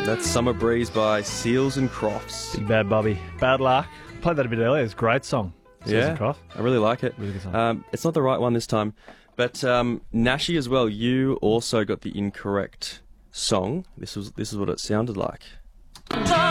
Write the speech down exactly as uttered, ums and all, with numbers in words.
That's Summer Breeze by Seals and Crofts. Big Bad Bobby. Bad Luck. Played that a bit earlier. It's a great song. Seals Yeah, and Crofts. I really like it. Really good song. Um, it's not the right one this time. But um, Nashi as well, you also got the incorrect song. This was this is what it sounded like.